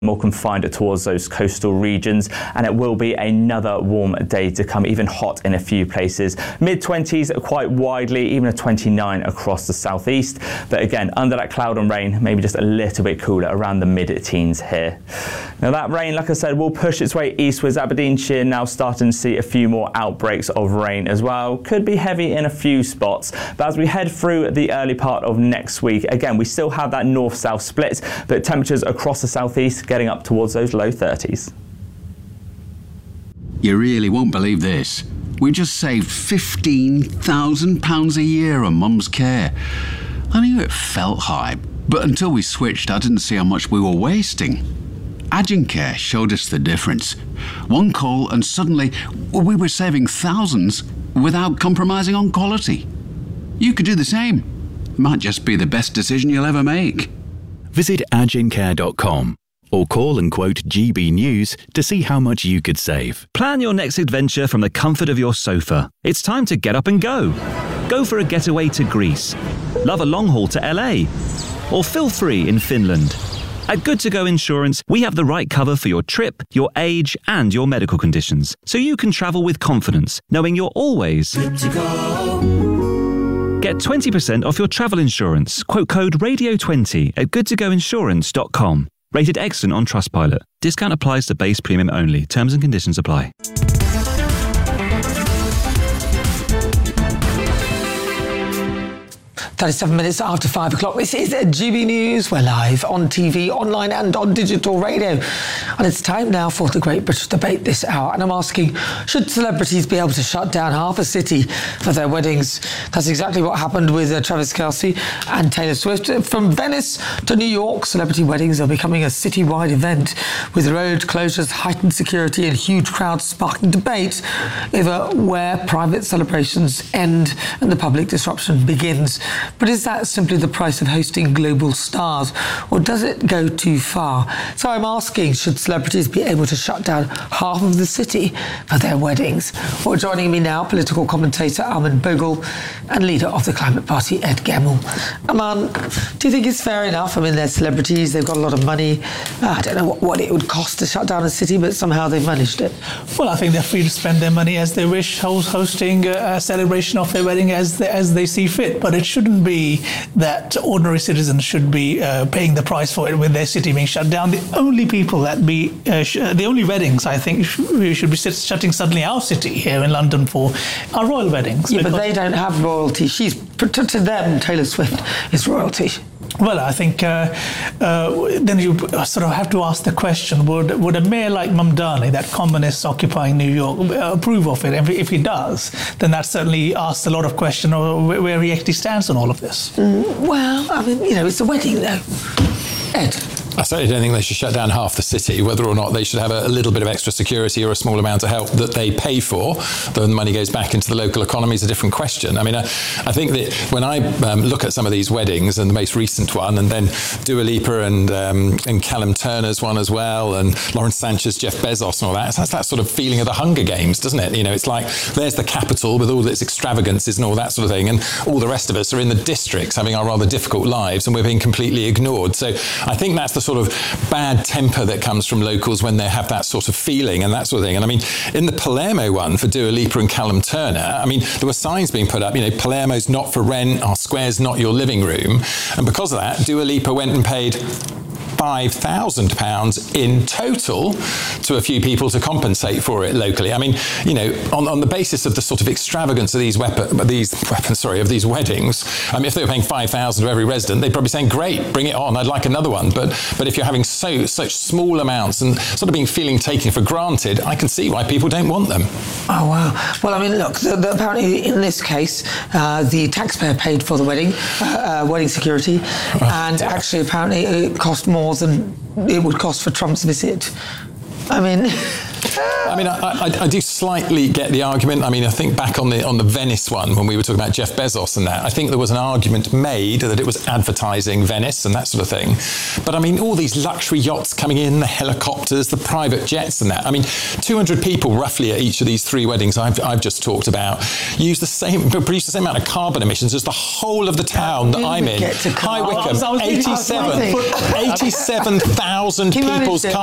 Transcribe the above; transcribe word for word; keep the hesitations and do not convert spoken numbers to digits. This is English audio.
more confined towards those coastal regions, and it will be another warm day to come, even hot in a few places. mid twenties quite widely, even a twenty-nine across the southeast. But again, under that cloud and rain, maybe just a little bit cooler around the mid-teens here. Now that rain, like I said, will push its way eastwards. Aberdeenshire now starting to see a few more outbreaks of rain as well. Could be heavy in a few spots. But as we head through the early part of next week, again, we still have that north-south split, but temperatures across the southeast getting up towards those low thirties. You really won't believe this. We just saved fifteen thousand pounds a year on Mum's care. I knew it felt high, but until we switched, I didn't see how much we were wasting. Agencare showed us the difference. One call and suddenly we were saving thousands without compromising on quality. You could do the same. Might just be the best decision you'll ever make. Visit agencare dot com or call and quote G B News to see how much you could save. Plan your next adventure from the comfort of your sofa. It's time to get up and go. Go for a getaway to Greece. Love a long haul to L A. Or feel free in Finland. At Good to Go Insurance, we have the right cover for your trip, your age, and your medical conditions, so you can travel with confidence, knowing you're always good to go. Get twenty percent off your travel insurance. Quote code radio twenty at good to go insurance dot com. Rated excellent on Trustpilot. Discount applies to base premium only. Terms and conditions apply. thirty-seven minutes after five o'clock. This is G B News. We're live on T V, online and on digital radio. And it's time now for the Great British Debate this hour. And I'm asking, should celebrities be able to shut down half a city for their weddings? That's exactly what happened with uh, Travis Kelce and Taylor Swift. From Venice to New York, celebrity weddings are becoming a citywide event, with road closures, heightened security and huge crowds sparking debate over where private celebrations end and the public disruption begins. But is that simply the price of hosting global stars, or does it go too far? So I'm asking, should celebrities be able to shut down half of the city for their weddings? Well, joining me now, political commentator Armin Bogle and leader of the Climate Party, Ed Gemmell. Armin, do you think it's fair enough? I mean, they're celebrities, they've got a lot of money. Uh, I don't know what, what it would cost to shut down a city, but somehow they've managed it. Well, I think they're free to spend their money as they wish, hosting a celebration of their wedding as they, as they see fit. But it shouldn't be that ordinary citizens should be uh, paying the price for it with their city being shut down. The only people that be, uh, sh- the only weddings I think sh- we should be shutting suddenly our city here in London for are royal weddings. Yeah, but they don't have royalty. She's, to them, Taylor Swift is royalty. Well, I think uh, uh, then you sort of have to ask the question, would would a mayor like Mamdani, that communist occupying New York, approve of it? If, if he does, then that certainly asks a lot of questions of where he actually stands on all of this. Mm, well, I mean, you know, it's a wedding, though. Ed? I certainly don't think they should shut down half the city. Whether or not they should have a, a little bit of extra security or a small amount of help that they pay for, then the money goes back into the local economy, is a different question. I mean, I, I think that when I um, look at some of these weddings, and the most recent one, and then Dua Lipa and um, and Callum Turner's one as well, and Lawrence Sanchez, Jeff Bezos and all that, it's that's that sort of feeling of the Hunger Games, doesn't it? You know, it's like there's the capital with all its extravagances and all that sort of thing, and all the rest of us are in the districts having our rather difficult lives, and we're being completely ignored. So I think that's the sort of bad temper that comes from locals when they have that sort of feeling and that sort of thing. And I mean, in the Palermo one for Dua Lipa and Callum Turner, I mean, there were signs being put up, you know, Palermo's not for rent, our square's not your living room. And because of that, Dua Lipa went and paid five thousand pounds in total to a few people to compensate for it locally. I mean, you know, on, on the basis of the sort of extravagance of these weapon, these weapons, sorry, of these weddings, I mean, if they were paying five thousand to every resident, they'd probably be saying, great, bring it on, I'd like another one. But but if you're having so such small amounts and sort of being feeling taken for granted, I can see why people don't want them. Oh, wow. Well, I mean, look, the, the, apparently in this case, uh, the taxpayer paid for the wedding, uh, uh, wedding security, and yeah. actually apparently it cost more than it would cost for Trump's visit. I mean... I mean, I, I, I do slightly get the argument. I mean, I think back on the on the Venice one, when we were talking about Jeff Bezos and that, I think there was an argument made that it was advertising Venice and that sort of thing. But I mean, all these luxury yachts coming in, the helicopters, the private jets and that. I mean, two hundred people roughly at each of these three weddings I've, I've just talked about use the same, produce the same amount of carbon emissions as the whole of the town that I'm in. High Wycombe, eighty-seven thousand people's